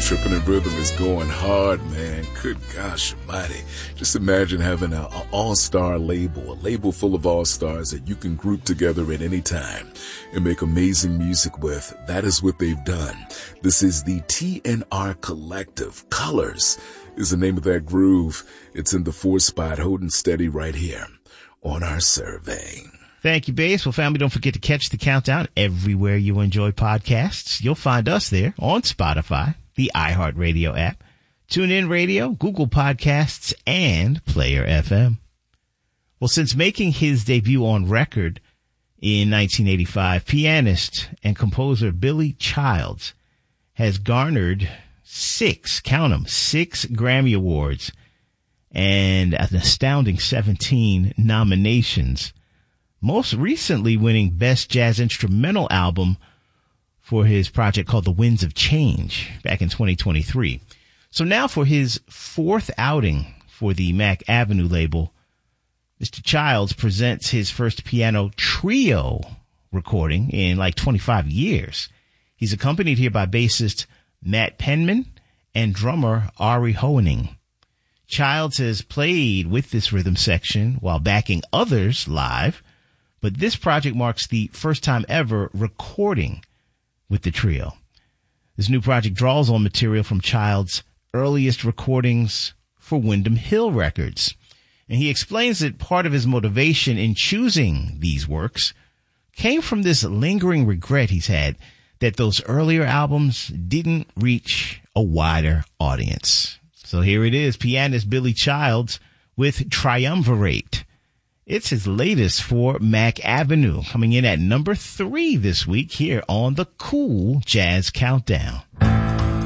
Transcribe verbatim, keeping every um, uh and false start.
Tripping in Rhythm is going hard, man. Good gosh almighty. Just imagine having an all-star label, a label full of all-stars that you can group together at any time and make amazing music with. That is what they've done. This is the T N R Collective. Colors is the name of that groove. It's in the fourth spot, holding steady right here on our survey. Thank you, Bass. Well, family, don't forget to catch the countdown everywhere you enjoy podcasts. You'll find us there on Spotify, the iHeartRadio app, TuneIn Radio, Google Podcasts, and Player F M. Well, since making his debut on record in nineteen eighty-five, pianist and composer Billy Childs has garnered six, count them, six Grammy Awards and an astounding seventeen nominations, most recently winning Best Jazz Instrumental Album for his project called The Winds of Change back in twenty twenty-three. So now for his fourth outing for the Mac Avenue label, Mister Childs presents his first piano trio recording in like twenty-five years. He's accompanied here by bassist Matt Penman and drummer Ari Hoening. Childs has played with this rhythm section while backing others live, but this project marks the first time ever recording with the trio. This new project draws on material from Childs' earliest recordings for Windham Hill Records. And he explains that part of his motivation in choosing these works came from this lingering regret he's had that those earlier albums didn't reach a wider audience. So here it is, pianist Billy Childs with Triumvirate. It's his latest for Mac Avenue, coming in at number three this week here on the Cool Jazz Countdown.